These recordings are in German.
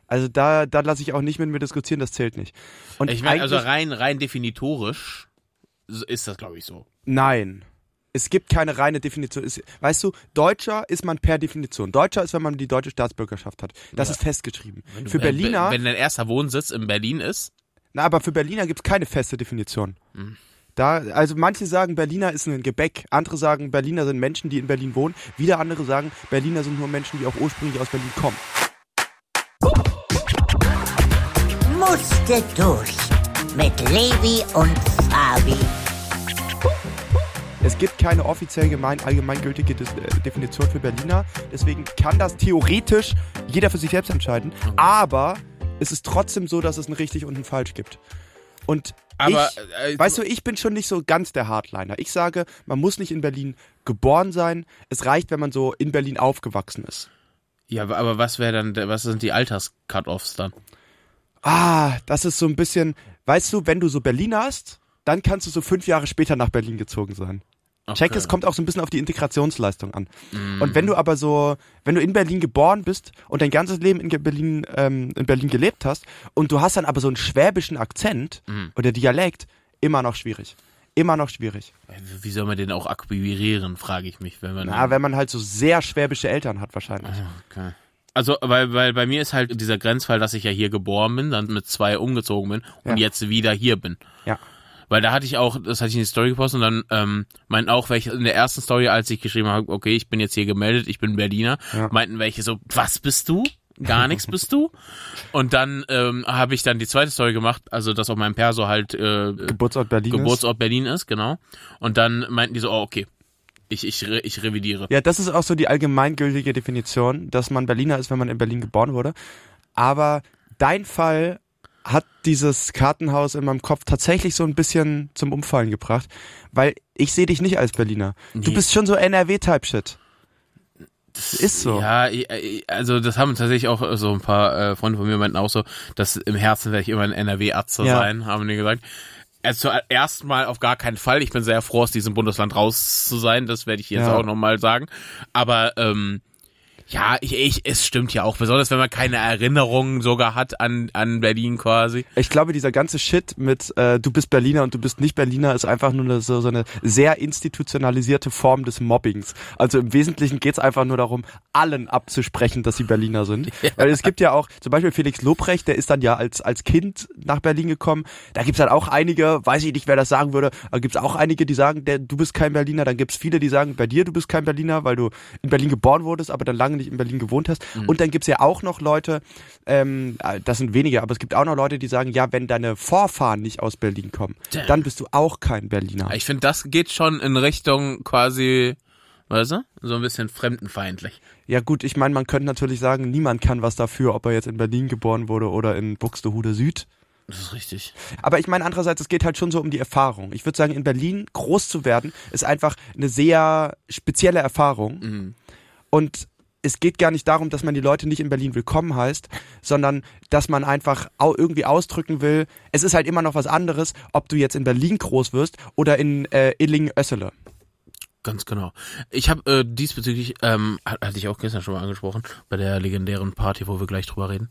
Also da lasse ich auch nicht mit mir diskutieren, das zählt nicht. Und ich meine, also rein definitorisch ist das, glaube ich, so. Nein. Es gibt keine reine Definition. Weißt du, Deutscher ist man per Definition. Deutscher ist, wenn man die deutsche Staatsbürgerschaft hat. Das ist festgeschrieben. Für Berliner... Wenn dein erster Wohnsitz in Berlin ist... Na, aber für Berliner gibt es keine feste Definition. Also manche sagen, Berliner ist ein Gebäck. Andere sagen, Berliner sind Menschen, die in Berlin wohnen. Wieder andere sagen, Berliner sind nur Menschen, die auch ursprünglich aus Berlin kommen. Musste durch. Mit Levi und Fabi. Es gibt keine offiziell allgemeingültige Definition für Berliner. Deswegen kann das theoretisch jeder für sich selbst entscheiden. Aber es ist trotzdem so, dass es ein richtig und ein falsch gibt. Und weißt du, ich bin schon nicht so ganz der Hardliner. Ich sage, man muss nicht in Berlin geboren sein. Es reicht, wenn man so in Berlin aufgewachsen ist. Ja, aber was sind die Alters-Cut-Offs dann? Das ist so ein bisschen, weißt du, wenn du so Berliner hast, dann kannst du so 5 Jahre später nach Berlin gezogen sein. Okay. Check, es kommt auch so ein bisschen auf die Integrationsleistung an. Und wenn du aber wenn du in Berlin geboren bist und dein ganzes Leben in Berlin gelebt hast und du hast dann aber so einen schwäbischen Akzent oder Dialekt, immer noch schwierig. Immer noch schwierig. Wie soll man den auch akquirieren, frage ich mich. Wenn man halt so sehr schwäbische Eltern hat wahrscheinlich. Okay. Also, weil bei mir ist halt dieser Grenzfall, dass ich ja hier geboren bin, dann mit 2 umgezogen bin und jetzt wieder hier bin. Ja. Weil da hatte ich in die Story gepostet und dann meinten auch welche in der ersten Story, als ich geschrieben habe, okay, ich bin jetzt hier gemeldet, ich bin Berliner, meinten welche so, was bist du? Gar nichts bist du? Und dann habe ich dann die zweite Story gemacht, also dass auf meinem Perso halt Geburtsort Berlin ist, genau. Und dann meinten die so, okay, ich revidiere. Ja, das ist auch so die allgemeingültige Definition, dass man Berliner ist, wenn man in Berlin geboren wurde. Aber dein Fall hat dieses Kartenhaus in meinem Kopf tatsächlich so ein bisschen zum Umfallen gebracht, weil ich sehe dich nicht als Berliner. Nee. Du bist schon so NRW-Type-Shit. Das ist so. Ja, also das haben tatsächlich auch so ein paar Freunde von mir meinten auch so, dass im Herzen werde ich immer ein NRW-Atze sein, haben die gesagt. Also zuerst mal auf gar keinen Fall. Ich bin sehr froh, aus diesem Bundesland raus zu sein. Das werde ich jetzt auch nochmal sagen. Aber ja, es stimmt ja auch, besonders wenn man keine Erinnerungen sogar hat an Berlin quasi. Ich glaube, dieser ganze Shit mit du bist Berliner und du bist nicht Berliner ist einfach nur so eine sehr institutionalisierte Form des Mobbings. Also im Wesentlichen geht's einfach nur darum, allen abzusprechen, dass sie Berliner sind. Ja. Weil es gibt ja auch, zum Beispiel Felix Lobrecht, der ist dann ja als Kind nach Berlin gekommen. Da gibt's dann auch einige, weiß ich nicht, wer das sagen würde, aber gibt's auch einige, die sagen, du bist kein Berliner. Dann gibt's viele, die sagen, bei dir, du bist kein Berliner, weil du in Berlin geboren wurdest, aber dann lange nicht in Berlin gewohnt hast. Und dann gibt's ja auch noch Leute, das sind wenige, aber es gibt auch noch Leute, die sagen, ja, wenn deine Vorfahren nicht aus Berlin kommen, dann bist du auch kein Berliner. Ich finde, das geht schon in Richtung quasi, weißt du, so ein bisschen fremdenfeindlich. Ja gut, ich meine, man könnte natürlich sagen, niemand kann was dafür, ob er jetzt in Berlin geboren wurde oder in Buxtehude Süd. Das ist richtig. Aber ich meine, andererseits, es geht halt schon so um die Erfahrung. Ich würde sagen, in Berlin groß zu werden, ist einfach eine sehr spezielle Erfahrung. Und es geht gar nicht darum, dass man die Leute nicht in Berlin willkommen heißt, sondern dass man einfach irgendwie ausdrücken will, es ist halt immer noch was anderes, ob du jetzt in Berlin groß wirst oder in Illingen-Össele. Ganz genau. Ich habe diesbezüglich, hatte ich auch gestern schon mal angesprochen, bei der legendären Party, wo wir gleich drüber reden,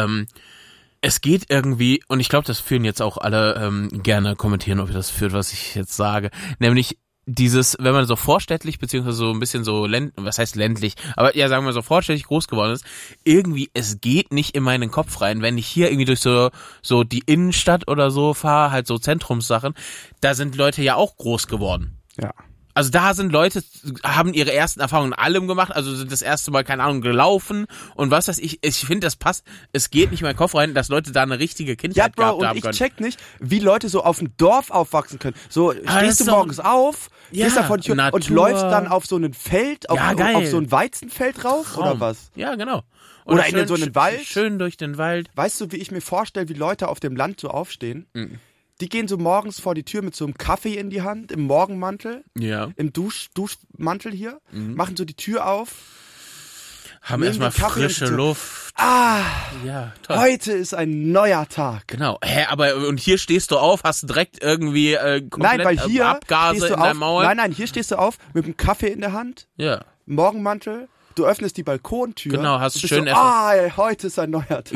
es geht irgendwie, und ich glaube, das führen jetzt auch alle gerne kommentieren, ob ihr das führt, was ich jetzt sage, nämlich dieses, wenn man so vorstädtlich, beziehungsweise so ein bisschen so was heißt ländlich, aber ja, sagen wir so vorstädtlich groß geworden ist, irgendwie, es geht nicht in meinen Kopf rein, wenn ich hier irgendwie durch so die Innenstadt oder so fahre, halt so Zentrumssachen, da sind Leute ja auch groß geworden. Ja. Also da sind Leute, haben ihre ersten Erfahrungen in allem gemacht, also sind das erste Mal, keine Ahnung, gelaufen und was weiß ich. Ich finde, das passt, es geht nicht in meinen Kopf rein, dass Leute da eine richtige Kindheit gehabt haben können. Ja, Bro, und ich check nicht, wie Leute so auf dem Dorf aufwachsen können. So, stehst du morgens auf, gehst da vor die Tür und läufst dann auf so ein Feld, auf so ein Weizenfeld rauf, oder was? Ja, genau. Oder in so einen Wald. Schön durch den Wald. Weißt du, wie ich mir vorstelle, wie Leute auf dem Land so aufstehen? Die gehen so morgens vor die Tür mit so einem Kaffee in die Hand, im Morgenmantel, im Duschmantel hier, machen so die Tür auf. Haben erstmal frische Luft. Ja, toll. Heute ist ein neuer Tag. Genau. Und hier stehst du auf, hast direkt irgendwie komplett Abgase in deinem Maul. Nein, hier stehst du auf mit einem Kaffee in der Hand, Morgenmantel, du öffnest die Balkontür. Genau, hast du schön so, heute ist ein neuer Tag.